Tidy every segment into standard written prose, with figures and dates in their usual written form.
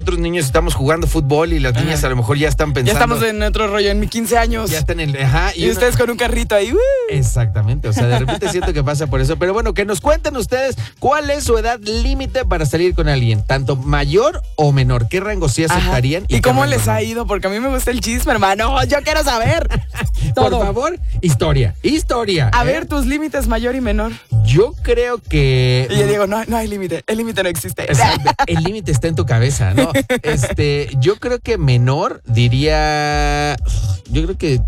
nosotros niños estamos jugando fútbol y las niñas a lo mejor ya están pensando. Ya estamos en otro rollo, en mis 15 años. Ya están y ustedes con un carrito ahí. Exactamente, o sea, de repente siento que pasa por eso. Pero bueno, que nos cuenten ustedes cuál es su edad límite para salir con alguien, tanto mayor o menor. ¿Qué rango sí aceptarían? ¿Y cómo les ha ido? Porque a mí me gusta el chisme, hermano. Yo quiero saber todo. Por favor, historia. A ver, tus límites mayor y menor. Yo creo que... Y yo digo, no hay límite. El límite no existe. Exacto. El límite está en tu cabeza, ¿no? Yo creo que menor diría... Yo creo que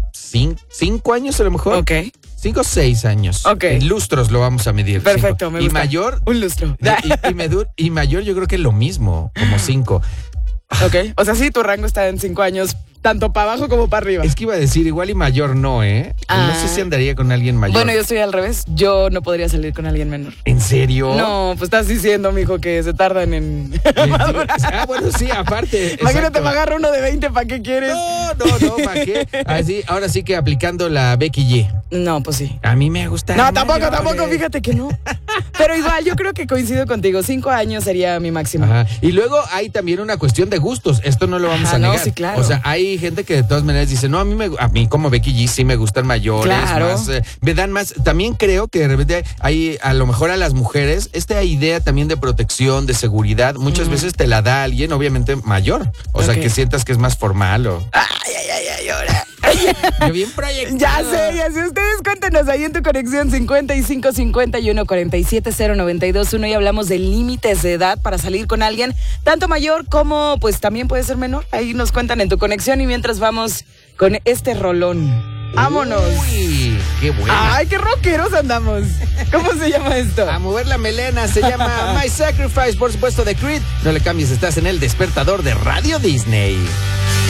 5 años a lo mejor. Ok. 5 o 6 años. Ok. En lustros lo vamos a medir. Perfecto, 5. me gusta. Y mayor... Un lustro. Y mayor yo creo que lo mismo, como 5. Ok. O sea, sí, tu rango está en 5 años, tanto para abajo como para arriba. Es que iba a decir igual y mayor no, ¿eh? No sé si andaría con alguien mayor. Bueno, yo estoy al revés. Yo no podría salir con alguien menor. ¿En serio? No, pues estás diciendo, mijo, que se tardan en... Bueno, sí, aparte. Imagínate, me agarro uno de 20, ¿para qué quieres? No, ¿para qué? Así, ahora sí que aplicando la Becky G. No, pues sí. A mí me gusta. No, tampoco, fíjate que no. Pero igual, yo creo que coincido contigo. 5 años sería mi máximo. Ajá. Y luego hay también una cuestión de gustos. Esto no lo vamos a negar. No, sí, claro. O sea, hay gente que de todas maneras dice, no, a mí como Becky G sí me gustan mayores. Claro. Más, me dan más. También creo que de repente hay, a lo mejor a las mujeres, esta idea también de protección, de seguridad, muchas veces te la da alguien, obviamente, mayor. O sea, que sientas que es más formal o... Ay, ahora. Yo bien proyectado. Ya sé. Ustedes cuéntenos ahí en tu conexión 55 51 47 0921 y hablamos de límites de edad para salir con alguien, tanto mayor como pues también puede ser menor. Ahí nos cuentan en tu conexión y mientras vamos con este rolón. ¡Vámonos! Uy, qué bueno. ¡Ay, qué rockeros andamos! ¿Cómo se llama esto? A mover la melena, se llama My Sacrifice, por supuesto, de Creed. No le cambies, estás en el despertador de Radio Disney.